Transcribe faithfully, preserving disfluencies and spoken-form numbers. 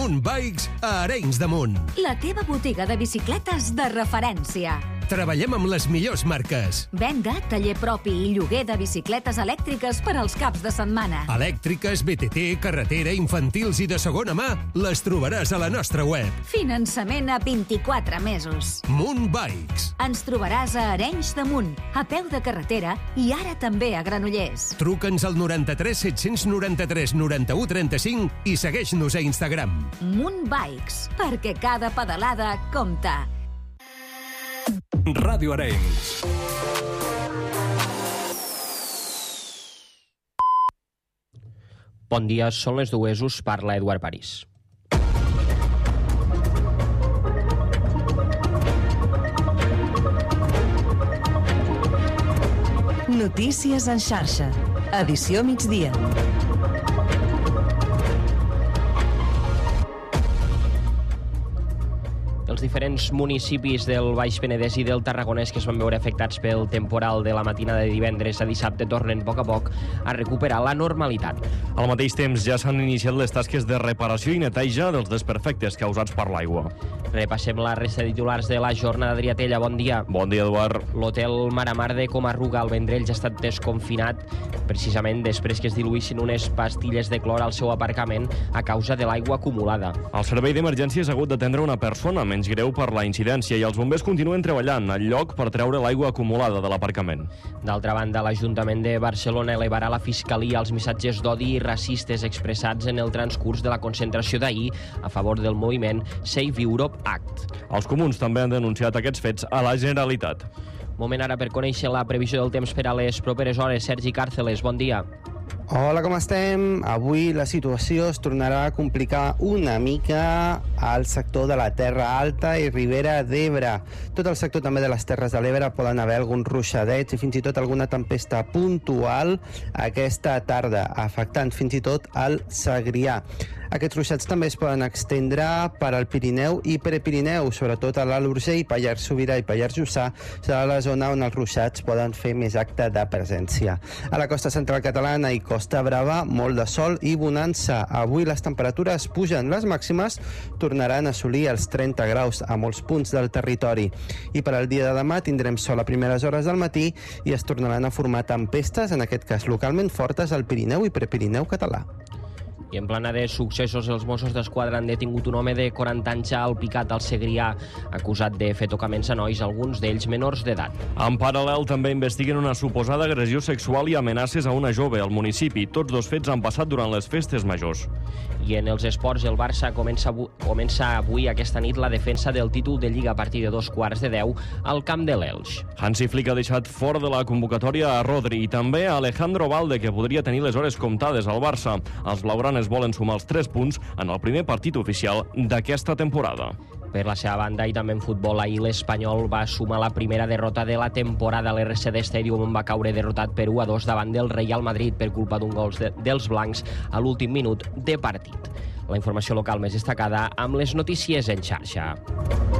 Munt Bikes a Arenys de Munt. La teva botiga de bicicletes de referència. Treballem amb les millors marques. Venda, taller propi i lloguer de bicicletes elèctriques per als caps de setmana. Elèctriques, B T T, carretera, infantils i de segona mà, les trobaràs a la nostra web. Finançament a vint-i-quatre mesos. Munt Bikes. Ens trobaràs a Arenys de Munt, a peu de carretera i ara també a Granollers. Truca'ns al noranta-tres set noranta-tres noranta-u trenta-cinc i segueix-nos a Instagram. Munt Bikes, perquè cada pedalada compta. Ràdio Arenys. Bon dia, són les dues, us parla Eduard París. Notícies en xarxa. Edició migdia. Els diferents municipis del Baix Penedès i del Tarragonès que es van veure afectats pel temporal de la matinada de divendres a dissabte tornen a poc a poc a recuperar la normalitat. Al mateix temps ja s'han iniciat les tasques de reparació i neteja dels desperfectes causats per l'aigua. Repassem la resta de titulars de la jornada. Adrià Tella, bon dia. Bon dia, Eduard. L'hotel Maramar de Comarruga al Vendrell ja ha estat desconfinat precisament després que es diluïssin unes pastilles de clor al seu aparcament a causa de l'aigua acumulada. El servei d'emergències ha hagut d'atendre una persona menys greu per la incidència i els bombers continuen treballant al lloc per treure l'aigua acumulada de l'aparcament. D'altra banda, l'Ajuntament de Barcelona elevarà a la Fiscalia els missatges d'odi i racistes expressats en el transcurs de la concentració d'ahir a favor del moviment Save Europe Act. Els comuns també han denunciat aquests fets a la Generalitat. Moment ara per conèixer la previsió del temps per a les properes hores. Sergi Càrceles, bon dia. Hola, com estem? Avui la situació es tornarà a complicar una mica al sector de la Terra Alta i Ribera d'Ebre. Tot el sector també de les Terres de l'Ebre poden haver alguns ruixadets i fins i tot alguna tempesta puntual aquesta tarda, afectant fins i tot el Segrià. Aquests ruixats també es poden extendre per al Pirineu i Prepirineu, sobretot a l'Alt Urgell, Pallars Sobirà i Pallars Jussà, serà la zona on els ruixats poden fer més acte de presència. A la costa central catalana i Costa Brava, molt de sol i bonança. Avui les temperatures pugen, les màximes tornaran a assolir els trenta graus a molts punts del territori. I per al dia de demà tindrem sol a primeres hores del matí i es tornaran a formar tempestes, en aquest cas localment fortes, al Pirineu i Prepirineu català. I en plana de successos, els Mossos d'Esquadra han detingut un home de quaranta anys a Alpicat, al Segrià, acusat de fer tocaments a nois, alguns d'ells menors d'edat. En paral·lel també investiguen una suposada agressió sexual i amenaces a una jove al municipi. Tots dos fets han passat durant les festes majors. I en els esports, el Barça comença, comença avui aquesta nit la defensa del títol de Lliga a partir de dos quarts de deu al camp de l'Elx. Hansi Flick ha deixat fora de la convocatòria a Rodri i també a Alejandro Valde, que podria tenir les hores comptades al Barça. Els blaugranes volen sumar els tres punts en el primer partit oficial d'aquesta temporada. Per la seva banda, i també en futbol, ahir l'Espanyol va sumar la primera derrota de la temporada a l'R C D Stadium, on va caure derrotat per u a dos davant del Real Madrid per culpa d'un gol de, dels blancs a l'últim minut de partit. La informació local més destacada amb les notícies en xarxa.